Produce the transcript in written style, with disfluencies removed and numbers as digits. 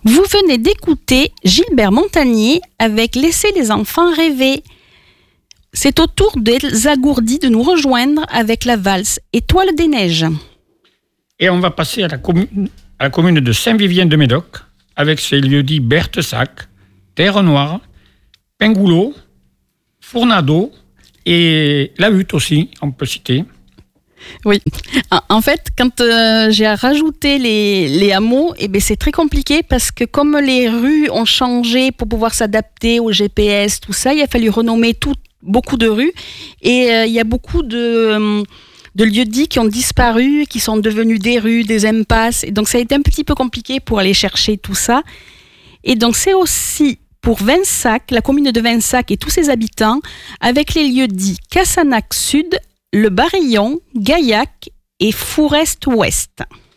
Vous venez d'écouter Gilbert Montagnier avec Laissez les enfants rêver. C'est au tour d'Elsa Gourdi de nous rejoindre avec la valse Étoile des neiges. Et on va passer à la commune de Saint-Vivien-de-Médoc avec ses lieux-dits Berthesac, Terre Noire, Pingoulot, Fournado et La Hutte aussi, on peut citer. Oui, en fait, quand j'ai rajouté les hameaux, c'est très compliqué parce que comme les rues ont changé pour pouvoir s'adapter au GPS, tout ça, il a fallu renommer beaucoup de rues et il y a beaucoup de lieux-dits qui ont disparu, qui sont devenus des rues, des impasses. Et donc, ça a été un petit peu compliqué pour aller chercher tout ça. Et donc, c'est aussi pour Vinsac, la commune de Vinsac et tous ses habitants, avec les lieux-dits Cassanac Sud, Le Barillon, Gaillac et Fourest Ouest.